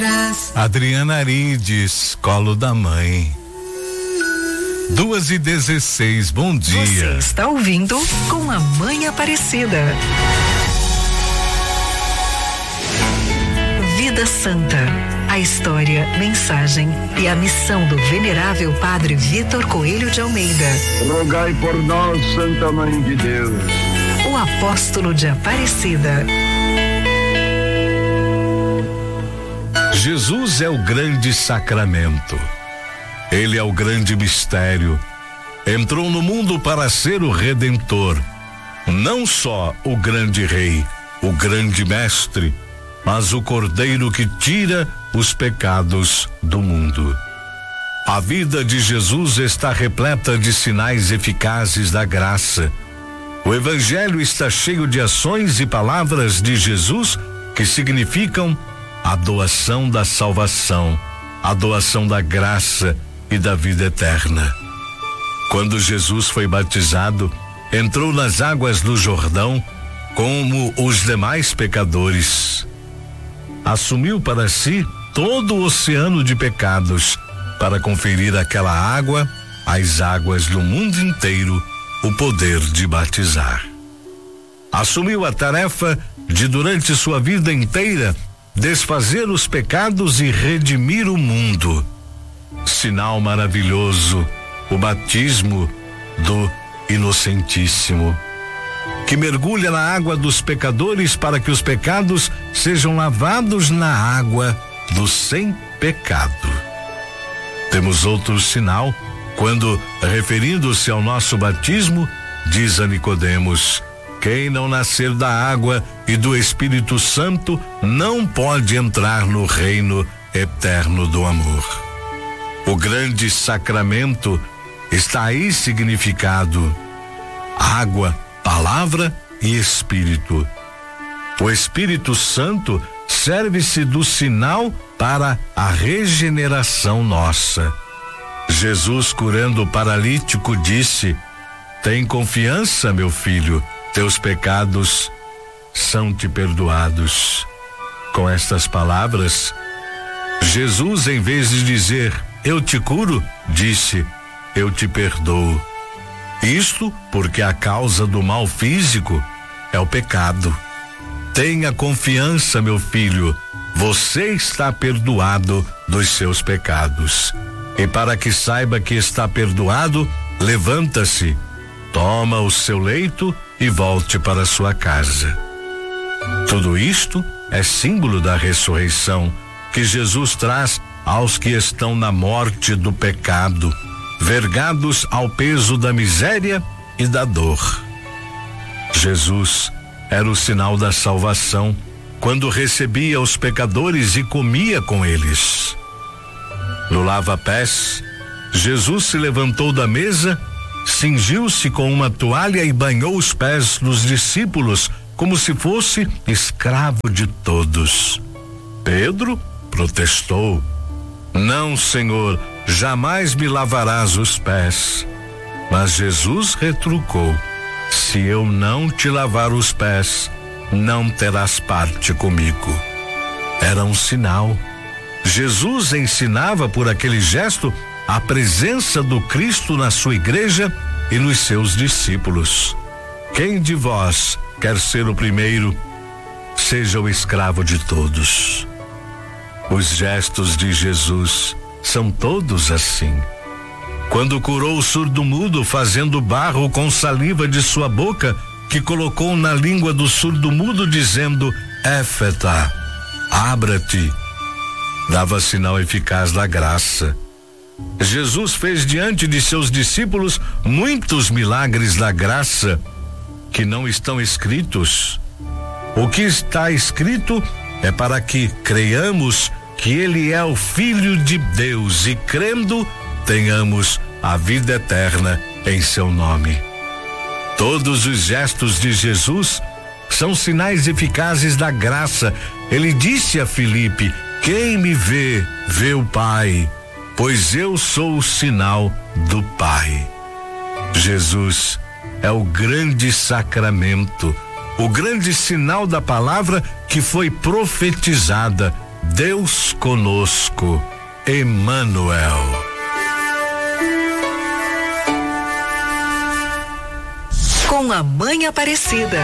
Adriana Arides, colo da mãe. 2h16, bom dia. Você está ouvindo Com a Mãe Aparecida. Vida Santa. A história, mensagem e a missão do venerável Padre Vitor Coelho de Almeida. Rogai por nós, Santa Mãe de Deus. O apóstolo de Aparecida. Jesus é o grande sacramento. Ele é o grande mistério. Entrou no mundo para ser o Redentor. Não só o grande Rei, o grande Mestre, mas o Cordeiro que tira os pecados do mundo. A vida de Jesus está repleta de sinais eficazes da graça. O Evangelho está cheio de ações e palavras de Jesus que significam a doação da salvação, a doação da graça e da vida eterna. Quando Jesus foi batizado, entrou nas águas do Jordão como os demais pecadores. Assumiu para si todo o oceano de pecados para conferir àquela água, às águas do mundo inteiro, o poder de batizar. Assumiu a tarefa de, durante sua vida inteira, desfazer os pecados e redimir o mundo. Sinal maravilhoso, o batismo do Inocentíssimo, que mergulha na água dos pecadores para que os pecados sejam lavados na água do sem pecado. Temos outro sinal quando, referindo-se ao nosso batismo, diz a Nicodemos: quem não nascer da água e do Espírito Santo não pode entrar no reino eterno do amor. O grande sacramento está aí significado: água, palavra e Espírito. O Espírito Santo serve-se do sinal para a regeneração nossa. Jesus, curando o paralítico, disse: tem confiança, meu filho, teus pecados são-te perdoados. Com estas palavras, Jesus, em vez de dizer eu te curo, disse eu te perdoo. Isto porque a causa do mal físico é o pecado. Tenha confiança, meu filho, você está perdoado dos seus pecados. E para que saiba que está perdoado, levanta-se, toma o seu leito e volte para sua casa. Tudo isto é símbolo da ressurreição que Jesus traz aos que estão na morte do pecado, vergados ao peso da miséria e da dor. Jesus era o sinal da salvação quando recebia os pecadores e comia com eles. No lava-pés, Jesus se levantou da mesa, cingiu-se com uma toalha e banhou os pés dos discípulos como se fosse escravo de todos. Pedro protestou: não, Senhor, jamais me lavarás os pés. Mas Jesus retrucou: se eu não te lavar os pés, não terás parte comigo. Era um sinal. Jesus ensinava por aquele gesto a presença do Cristo na sua igreja e nos seus discípulos. Quem de vós quer ser o primeiro, seja o escravo de todos. Os gestos de Jesus são todos assim. Quando curou o surdo-mudo fazendo barro com saliva de sua boca, que colocou na língua do surdo-mudo dizendo Éfeta, abra-te, dava sinal eficaz da graça. Jesus fez diante de seus discípulos muitos milagres da graça que não estão escritos. O que está escrito é para que creiamos que Ele é o Filho de Deus e, crendo, tenhamos a vida eterna em seu nome. Todos os gestos de Jesus são sinais eficazes da graça. Ele disse a Filipe: quem me vê, vê o Pai, pois eu sou o sinal do Pai. Jesus é o grande sacramento, o grande sinal da palavra que foi profetizada Deus conosco, Emmanuel. Com a Mãe Aparecida.